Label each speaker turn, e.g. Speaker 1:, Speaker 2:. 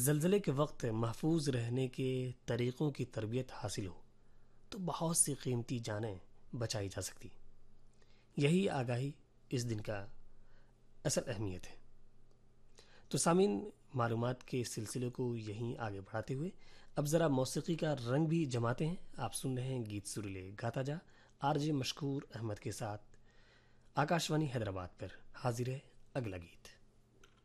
Speaker 1: ज़लज़ले के वक्त महफूज रहने के तरीक़ों की तरबियत हासिल हो तो बहुत सी कीमती जानें बचाई जा सकती। यही आगाही इस दिन का असल अहमियत है। तो सामीन, मालूमात के सिलसिले को यहीं आगे बढ़ाते हुए अब ज़रा मौसीकी का रंग भी जमाते हैं। आप सुन रहे हैं गीत सुरीले गाता जा, आरजे मशकूर अहमद के साथ। आकाशवाणी हैदराबाद पर हाजिर है अगला गीत।